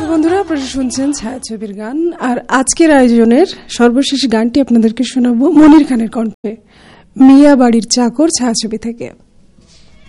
বন্ধুরা, আপনারা শুনছেন ছায়াছবির গান। আর আজকের আয়োজনের সর্বশেষ গানটি আপনাদেরকে শোনাবো মনির খানের কণ্ঠে, মিয়া বাড়ির চাকর ছায়াছবি থেকে।